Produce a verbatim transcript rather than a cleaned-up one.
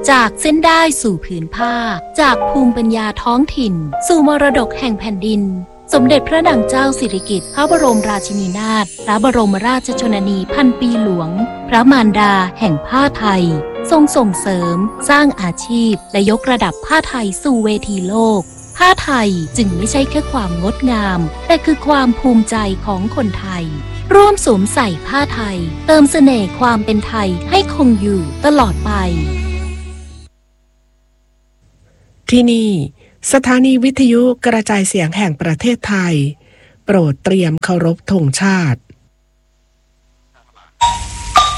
จากเส้นได้สู่ผืนผ้าจากภูมิปัญญาท้องถิ่นสู่มรดกแห่งแผ่นดินสมเด็จพระนางเจ้าสิริกิติ์พระบรมราชินีนาถพระบรมราชชนนีพันปีหลวงพระมารดาแห่งผ้าไทยทรงส่งเสริมสร้างอาชีพและยกระดับผ้าไทยสู่เวทีโลกผ้าไทยจึงไม่ใช่แค่ความงดงามแต่คือความภูมิใจของคนไทยร่วมสวมใส่ผ้าไทยเติมเสน่ห์ความเป็นไทยให้คงอยู่ตลอดไปที่นี่สถานีวิทยุกระจายเสียงแห่งประเทศไทยโปรดเตรียมเคารพธงชาติ